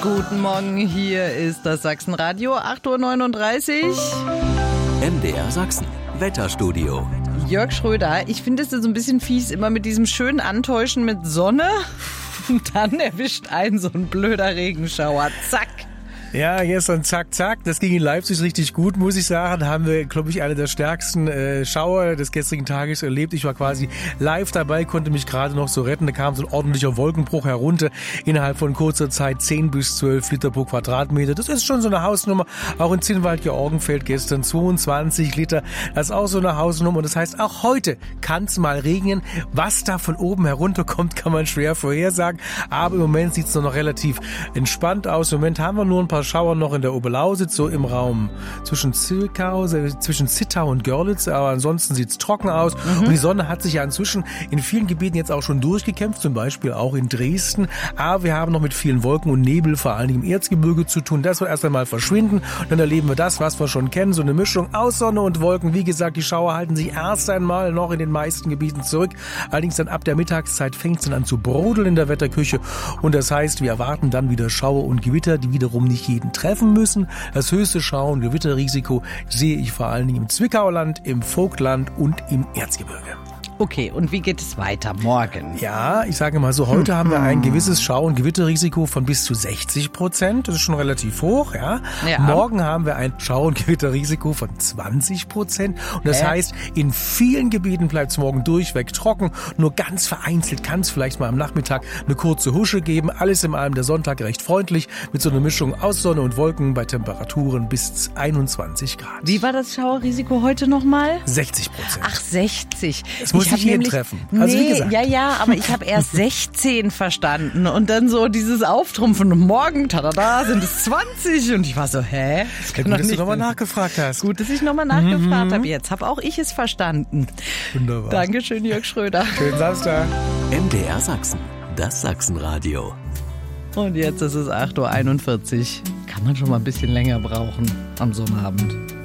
Guten Morgen, hier ist das Sachsenradio, 8.39 Uhr. MDR Sachsen, Wetterstudio. Jörg Schröder, ich finde es so ein bisschen fies, immer mit diesem schönen Antäuschen mit Sonne. Und dann erwischt einen so ein blöder Regenschauer. Zack. Ja, gestern zack, zack. Das ging in Leipzig richtig gut, muss ich sagen. Da haben wir, glaube ich, eine der stärksten Schauer des gestrigen Tages erlebt. Ich war quasi live dabei, konnte mich gerade noch so retten. Da kam so ein ordentlicher Wolkenbruch herunter. Innerhalb von kurzer Zeit 10 bis 12 Liter pro Quadratmeter. Das ist schon so eine Hausnummer. Auch in Zinnwald-Georgenfeld gestern 22 Liter. Das ist auch so eine Hausnummer. Und das heißt, auch heute kann es mal regnen. Was da von oben herunterkommt, kann man schwer vorhersagen. Aber im Moment sieht es noch relativ entspannt aus. Im Moment haben wir nur ein paar Schauer noch in der Oberlausitz, so im Raum zwischen Zittau und Görlitz, aber ansonsten sieht's trocken aus. Und die Sonne hat sich ja inzwischen in vielen Gebieten jetzt auch schon durchgekämpft, zum Beispiel auch in Dresden. Aber wir haben noch mit vielen Wolken und Nebel, vor allem im Erzgebirge zu tun. Das wird erst einmal verschwinden und dann erleben wir das, was wir schon kennen, so eine Mischung aus Sonne und Wolken. Wie gesagt, die Schauer halten sich erst einmal noch in den meisten Gebieten zurück. Allerdings dann ab der Mittagszeit fängt es dann an zu brodeln in der Wetterküche und das heißt, wir erwarten dann wieder Schauer und Gewitter, die wiederum nicht jeden treffen müssen. Das höchste Schau- und Gewitterrisiko sehe ich vor allen Dingen im Zwickauland, im Vogtland und im Erzgebirge. Okay, und wie geht es weiter morgen? Ja, ich sage mal so, heute haben wir ein gewisses Schau- und Gewitterrisiko von bis zu 60%. Das ist schon relativ hoch, ja. Morgen haben wir ein Schau- und Gewitterrisiko von 20%. Und das heißt, in vielen Gebieten bleibt es morgen durchweg trocken. Nur ganz vereinzelt kann es vielleicht mal am Nachmittag eine kurze Husche geben. Alles in allem der Sonntag recht freundlich mit so einer Mischung aus Sonne und Wolken bei Temperaturen bis 21 Grad. Wie war das Schauerrisiko heute nochmal? 60%. Ach, 60. Es muss nicht jeden treffen. Also wie gesagt. Ja, aber ich habe erst 16 verstanden und dann so dieses Auftrumpfen und morgen, tada, sind es 20 und ich war so, hä? Ja, gut, dass du nochmal nachgefragt hast. Gut, dass ich nochmal nachgefragt habe. Jetzt habe auch ich es verstanden. Wunderbar. Dankeschön, Jörg Schröder. Schönen Samstag. MDR Sachsen, das Sachsenradio. Und jetzt ist es 8.41 Uhr. Kann man schon mal ein bisschen länger brauchen am Sonnabend.